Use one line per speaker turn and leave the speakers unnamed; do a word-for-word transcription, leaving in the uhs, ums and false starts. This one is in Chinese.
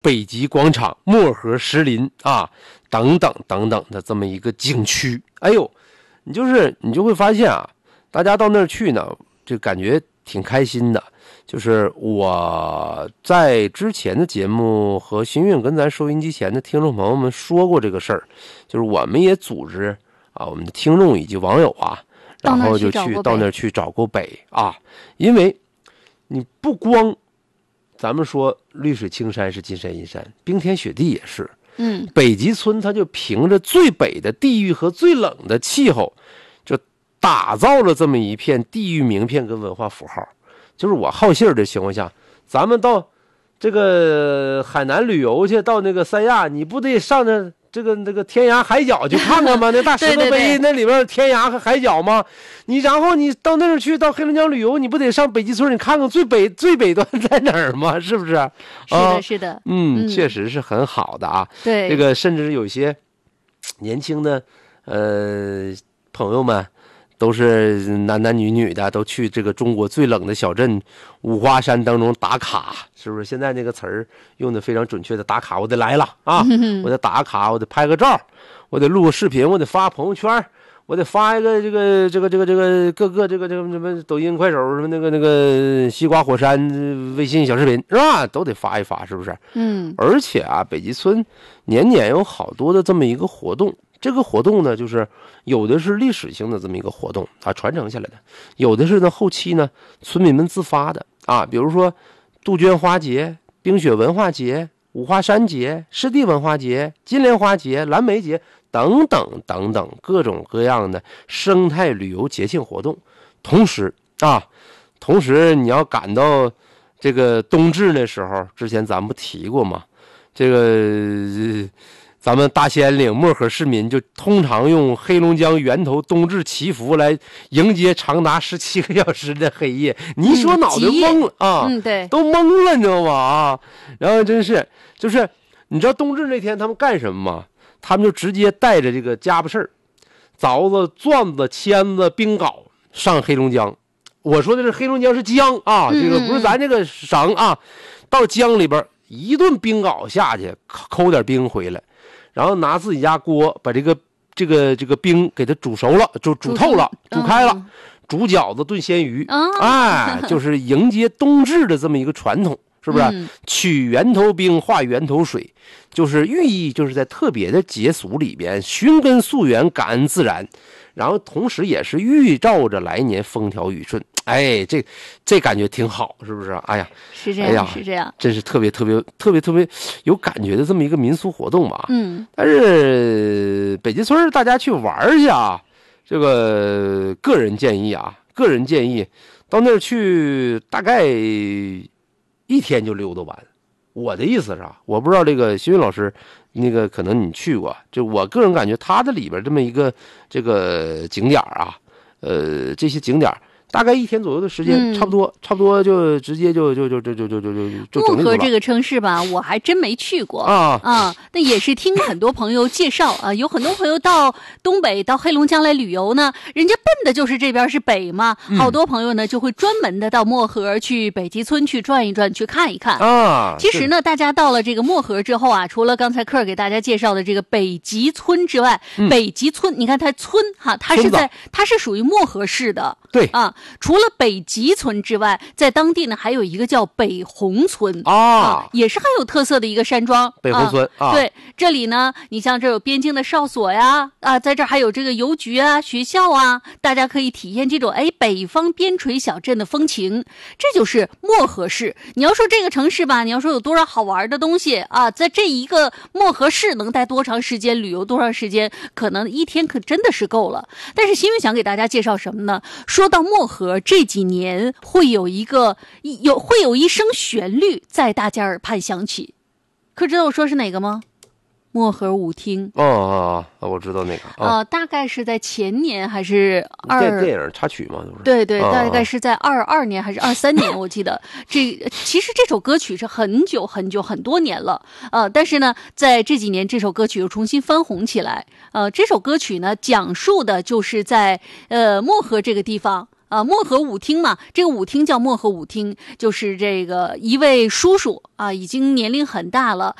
北极广场、漠河石林啊等等等等的这么一个景区。哎呦，你就是你就会发现啊，大家到那儿去呢，就感觉挺开心的。就是我在之前的节目和新运跟咱收音机前的听众朋友们说过这个事儿，就是我们也组织啊，我们的听众以及网友啊，然后就去到那儿去找过北啊，因为你不光咱们说绿水青山是金山银山，冰天雪地也是，
嗯，
北极村它就凭着最北的地域和最冷的气候，就打造了这么一片地域名片跟文化符号。就是我好信儿的情况下，咱们到这个海南旅游去，到那个三亚，你不得上那这个那个天涯海角去看看吗？那大石头碑
对对对
那里边天涯和海角吗？你然后你到那儿去，到黑龙江旅游，你不得上北极村，你看看最北最北端在哪儿吗？是不是？
是的，
啊、
是的，
嗯，
嗯
确实是很好的啊。
对，
这个甚至有些年轻的呃朋友们。都是男男女女的，都去这个中国最冷的小镇五花山当中打卡，是不是？现在那个词儿用的非常准确的，打卡，我得来了啊！我得打个卡，我得拍个照，我得录个视频，我得发朋友圈，我得发一个这个这个这个这个各个这个这个什么抖音、快手什么那个那个西瓜火山微信小视频是吧？都得发一发，是不是？
嗯，
而且啊，北极村年年有好多的这么一个活动。这个活动呢，就是有的是历史性的这么一个活动啊，传承下来的；有的是呢后期呢村民们自发的啊，比如说杜鹃花节、冰雪文化节、五花山节、湿地文化节、金莲花节、蓝莓节等等等等各种各样的生态旅游节庆活动。同时啊，同时你要赶到这个冬至那时候，之前咱们不提过吗？这个。呃咱们大兴安岭漠河市民就通常用黑龙江源头冬至祈福来迎接长达十七个小时的黑夜。你一说脑袋懵了、嗯、啊，
嗯，对，
都懵了，你知道吗？啊，然后真是就是，你知道冬至那天他们干什么吗？他们就直接带着这个家伙事儿，凿子、钻子、签子、冰镐上黑龙江。我说的是黑龙江是江啊，这个不是咱这个省啊，到江里边一顿冰镐下去，抠点冰回来。然后拿自己家锅把这个这个这个冰给它煮熟了，就煮透了，煮开了，嗯、煮饺子炖鲜鱼，
哦、
哎，就是迎接冬至的这么一个传统，是不是？嗯、取源头冰化源头水，就是寓意就是在特别的节俗里边寻根溯源，感恩自然，然后同时也是预兆着来年风调雨顺。哎，这这感觉挺好，是不是？哎呀，
是这样，哎呀、是这样，
真是特别特别特别特别有感觉的这么一个民俗活动吧。
嗯，
但是北极村大家去玩去啊，这个个人建议啊，个人建议到那儿去大概一天就溜达完。我的意思是啊，我不知道这个新运老师那个可能你去过，就我个人感觉它的里边这么一个这个景点啊，呃，这些景点。大概一天左右的时间，嗯、差不多，差不多就直接就就就就就就就就就
漠河这个城市吧，我还真没去过
啊
啊。那也是听很多朋友介绍啊，有很多朋友到东北、到黑龙江来旅游呢，人家奔的就是这边是北嘛。嗯、好多朋友呢就会专门的到漠河去北极村去转一转，去看一看
啊。
其实呢，大家到了这个漠河之后啊，除了刚才克给大家介绍的这个北极村之外，嗯、北极村你看它村哈，它是在它是属于漠河市的，
对
啊。除了北极村之外，在当地呢还有一个叫北红村
啊,
啊，也是很有特色的一个山庄。
北红村 啊,
啊，对，这里呢，你像这有边境的哨所呀，啊，在这还有这个邮局啊、学校啊，大家可以体验这种哎北方边陲小镇的风情。这就是漠河市。你要说这个城市吧，你要说有多少好玩的东西啊，在这一个漠河市能待多长时间，旅游多长时间，可能一天可真的是够了。但是新月想给大家介绍什么呢？说到漠河。这几年会有一个有会有一声旋律在大家耳畔响起，可知道我说是哪个吗？漠河舞厅。
哦哦哦，我知道那个
啊、呃，大概是在前年还是二
电影插曲嘛，都是
对对，大概是在二二年还是二三年，我记得这其实这首歌曲是很久很久很多年了，呃，但是呢，在这几年这首歌曲又重新翻红起来。呃，这首歌曲呢，讲述的就是在呃漠河这个地方。 啊，漠河舞厅嘛，这个舞厅叫漠河舞厅，就是这个一位叔叔啊，已经年龄很大了，